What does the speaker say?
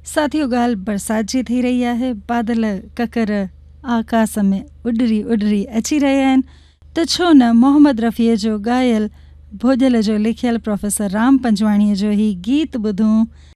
साथियों, ॻाल्हि बरसाति जी थी रही आहे। बादल ककर आकाश में उॾरी उॾरी अची रहिया आहिनि त छो न मोहम्मद रफ़ीअ जो ॻायल भोॼल जो लिखियल प्रोफेसर राम पंजवाणीअ जो ही गीत ॿुधूं।